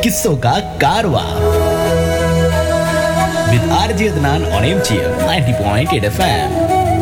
किस्सों का कारवा with RJ Adnan on MGM 90.8 FM.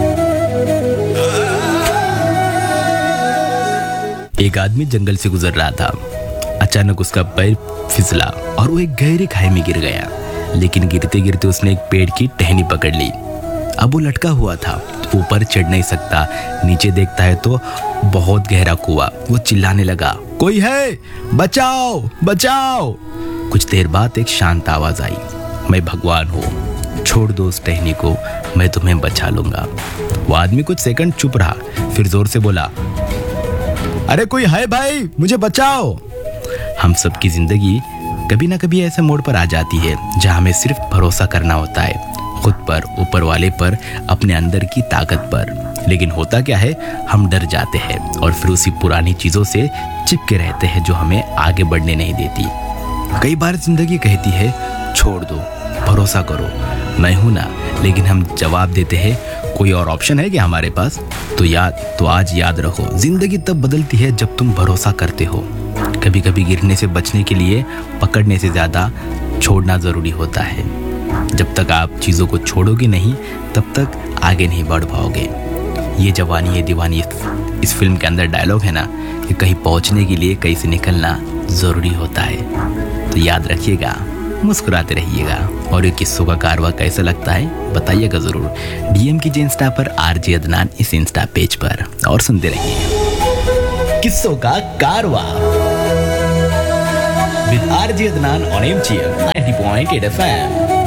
एक आदमी जंगल से गुजर रहा था। अचानक उसका पैर फिसला और वो एक गहरी खाई में गिर गया। लेकिन गिरते गिरते उसने एक पेड़ की टहनी पकड़ ली। अब वो लटका हुआ था, ऊपर चढ़ नहीं सकता। नीचे देखता है तो बहुत गहरा कुआं। वो चिल्लाने लगा, कोई है, बचाओ बचाओ। कुछ देर बाद एक शांत आवाज आई, मैं भगवान हूँ, छोड़ दो उस टहनी को, मैं तुम्हें बचा लूंगा। वो आदमी कुछ सेकंड चुप रहा, फिर जोर से बोला, अरे कोई है भाई, मुझे बचाओ। हम सबकी जिंदगी कभी ना कभी ऐसे मोड़ पर आ जाती है जहां हमें सिर्फ भरोसा करना होता है, खुद पर, ऊपर वाले पर, अपने अंदर की ताकत पर। लेकिन होता क्या है, हम डर जाते हैं और फिर उसी पुरानी चीजों से चिपके रहते हैं जो हमें आगे बढ़ने नहीं देती। कई बार जिंदगी कहती है, छोड़ दो, भरोसा करो, मैं हूं ना। लेकिन हम जवाब देते हैं, कोई और ऑप्शन है क्या हमारे पास? तो आज याद रखो, जिंदगी तब बदलती है जब तुम भरोसा करते हो। कभी कभी गिरने से बचने के लिए पकड़ने से ज्यादा छोड़ना जरूरी होता है। जब तक आप चीजों को छोड़ोगे नहीं, तब तक आगे नहीं बढ़ पाओगे। ये जवानी ये दीवानी इस फिल्म के अंदर डायलॉग है ना, कि कहीं पहुंचने के लिए कहीं से निकलना जरूरी होता है। तो याद रखिएगा, मुस्कुराते रहिएगा। और ये किस्सों का कारवा कैसा लगता है बताइएगा जरूर। डीएम कीजिए इंस्टा पर आरजे अदनान इस इंस्टा पेज पर, और सुनते रहिए किस्सों का कारवा with RJ Adnan on MGM 90.8 FM.